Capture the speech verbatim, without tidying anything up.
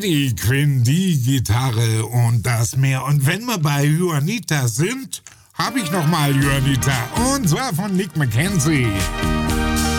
Eddie Quinn, die Gitarre und das Meer. Und wenn wir bei Juanita sind, habe ich noch mal Juanita. Und zwar von Nick Mackenzie.